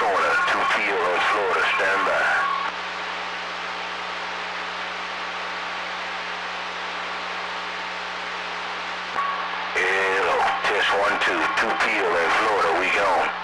corner, 2PO in Florida, stand by. Hello, test 1-2, 2PO in Florida, we gone.